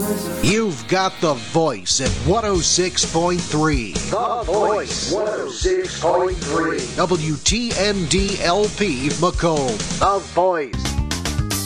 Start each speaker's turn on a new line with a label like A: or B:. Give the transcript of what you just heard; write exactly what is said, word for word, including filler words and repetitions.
A: You've got the voice at one oh six point three.
B: The Voice, one oh six point three.
A: W T N D L P Macomb.
B: The Voice.